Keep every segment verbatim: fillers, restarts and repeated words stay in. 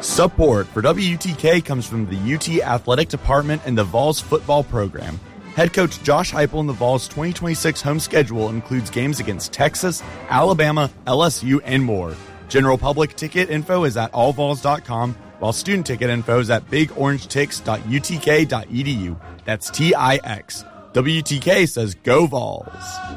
Support for W U T K comes from the U T Athletic Department and the Vols football program. Head coach Josh Heupel and the Vols' twenty twenty-six home schedule includes games against Texas, Alabama, L S U, and more. General public ticket info is at all vols dot com, while student ticket info is at big orange tix dot u t k dot e d u. That's T I X. W U T K says go Vols.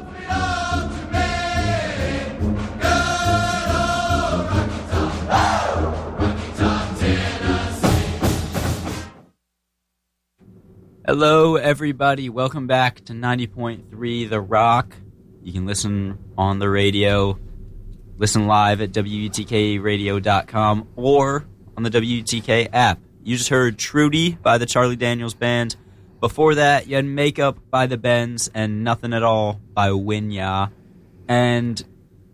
Hello, everybody. Welcome back to ninety point three The Rock. You can listen on the radio, listen live at w u t k radio dot com or on the W U T K app. You just heard Trudy by the Charlie Daniels Band. Before that, you had Makeup by the Bends and Nothing at All by Winya. And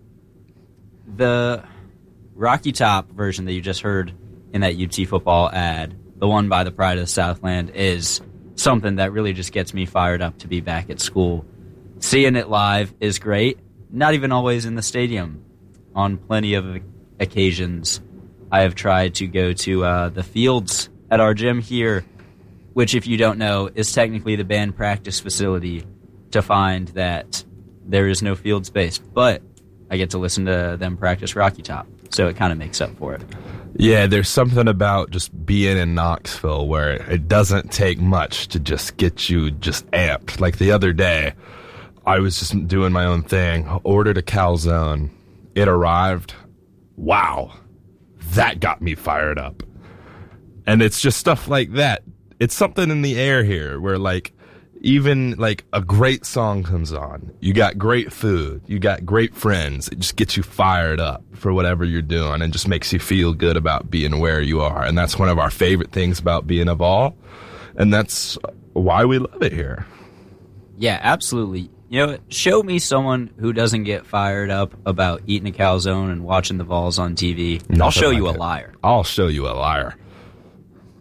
the Rocky Top version that you just heard in that U T football ad, the one by the Pride of the Southland, is something that really just gets me fired up to be back at school. Seeing it live is great. Not even always in the stadium. On plenty of occasions, I have tried to go to uh, the fields at our gym here, which, if you don't know, is technically the band practice facility, to find that there is no field space. But I get to listen to them practice Rocky Top, so it kind of makes up for it. Yeah, there's something about just being in Knoxville where it doesn't take much to just get you just amped. Like the other day, I was just doing my own thing, ordered a calzone. It arrived. Wow, that got me fired up. And it's just stuff like that. It's something in the air here where, like, even like a great song comes on, you got great food, you got great friends, it just gets you fired up for whatever you're doing and just makes you feel good about being where you are. And that's one of our favorite things about being a Vol, and that's why we love it here. Yeah, absolutely. You know, show me someone who doesn't get fired up about eating a calzone and watching the Vols on T V. Nothing I'll show like you a it. liar. I'll show you a liar.